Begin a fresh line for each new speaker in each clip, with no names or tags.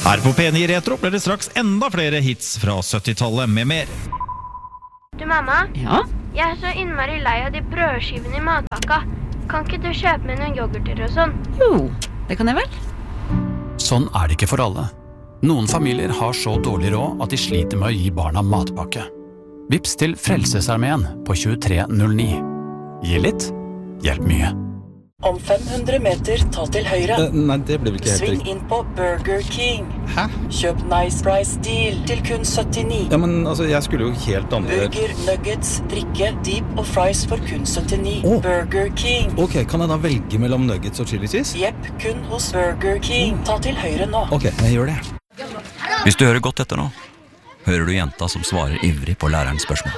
Her på P9 Retro blir det straks enda flere hits fra 70-tallet med mer.
Du, mamma?
Ja?
Jeg så innmari lei av de brødskivene i matpakka. Kan ikke du kjøpe med noen yoghurter og sånn?
Jo, det kan jeg vel.
Sånn det ikke for alle. Noen familier har så dårlig råd at de sliter med å gi barna matpakke. Vips til Frelsesarmeen på 2309. Gi litt, hjelp mye.
Om 500 meter, ta til høyre.
Nei, det blir vel ikke helt
Sving
riktig.
inn på Burger King.
Hæ?
Kjøp Nice Price Deal til kun 79.
Ja, men altså, jeg skulle jo helt andre...
Burger, nuggets, drikke, deep og fries for kun 79. Burger King.
Ok, kan jeg da velge mellom nuggets og chili cheese?
Jepp, kun hos Burger King. Ta til høyre nå.
Ok, jeg gjør det.
Hvis du hører godt etter nå, hører du jenta som svarer ivrig på lærerens spørsmål.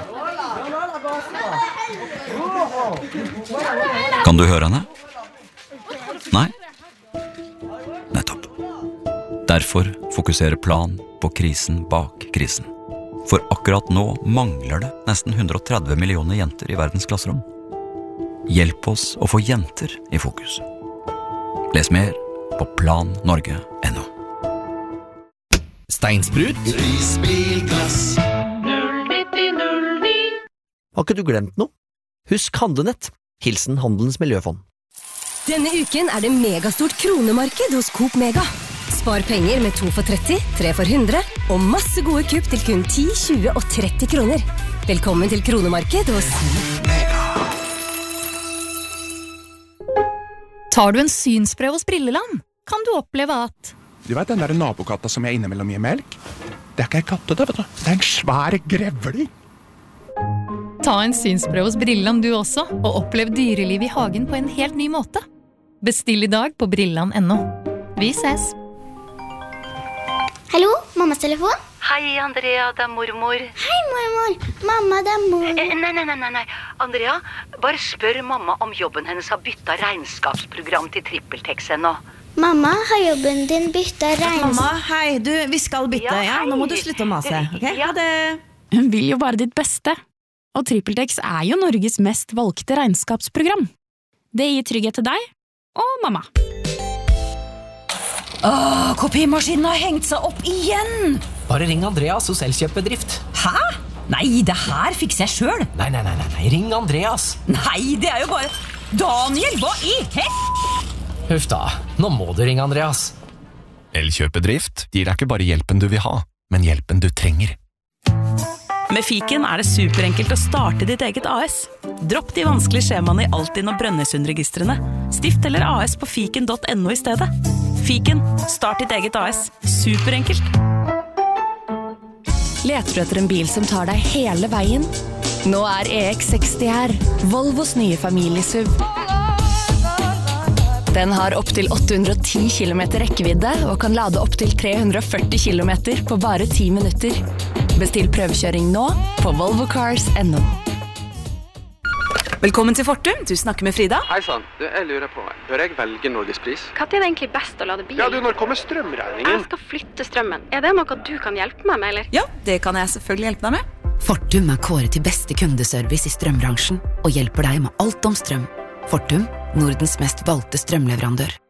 Kan du høre henne? Nei? Nettopp. Derfor fokuserer Plan på krisen bak krisen. For akkurat nå mangler det nesten 130 millioner jenter i verdens klasserom. Hjelp oss å få jenter i fokus. Les mer på plannorge.no.
Steinsprut.
Prisbilglass.
09009. Har ikke du glemt noe? Husk Handlenett. Hilsen Handelens Miljøfond.
Denne uken det megastort kronemarked hos Coop Mega. Spar penger med 2 for 30, 3 for 100 og masse gode kupp til kun 10, 20 og 30 kroner. Velkommen til kronemarked hos Mega.
Tar du en synsprøve hos Brilleland, kan du oppleve at...
Du vet den der nabokatta som jeg innimellom gir melk? Det ikke en katte, det, vet du. Det en svær grevling.
Ta en synsprøve hos Brilleland du også, og opplev dyreliv i hagen på en helt ny måte. Bestill i dag på Brilleland.no. Vi ses!
Hallo, mammas telefon?
Hei, Andrea, det mormor.
Hei, mormor. Mamma, det mor.
Nei. Andrea, bare spør mamma om jobben hennes har byttet regnskapsprogram til TrippelTex ennå.
Mamma, har jobben din byttet regnskap?
Mamma, hei, vi skal bytte, ja. Nå må du slutte å mase, ok?
Ja, det...
Hun vil jo bare ditt beste. Og TrippelTex jo Norges mest valgte regnskapsprogram. Det gir trygghet til deg og mamma.
Kopimaskinen har hengt seg opp igjen!
Bare ring Andreas hos Elkjøpbedrift.
Hæ? Nei, det her fikser jeg selv.
Nei, ring Andreas.
Nei, det jo bare... Daniel, hva i hett?
Huff da, nå må du ringe Andreas.
Elkjøpbedrift gir deg ikke bare hjelpen du vil ha, men hjelpen du trenger.
Med Fiken det superenkelt å starte ditt eget AS. Dropp de vanskelige skjemaene i Altinn og Brønnøysundregistrene. Stift eller AS på fiken.no i stedet. Fiken, start ditt eget AS. Superenkelt.
Leter du etter en bil som tar deg hele veien? Nå EX60 her, Volvos nye familiesuv. Den har opp til 810 km rekkevidde og kan lade opp til 340 km på bare 10 minutter. Bestill prøvekjøring nå på volvocars.no.
Velkommen til Fortum, du snakker med Frida.
Hei sann, jeg lurer på, bør jeg velge Norgespris?
Hva det egentlig best å lade bilen?
Ja, når kommer strømregningen?
Jeg skal flytte strømmen. Det noe du kan hjelpe meg med, eller?
Ja, det kan jeg selvfølgelig hjelpe deg med.
Fortum kåret til beste kundeservice i strømbransjen og hjelper deg med alt om strøm. Fortum, Nordens mest valgte strømleverandør.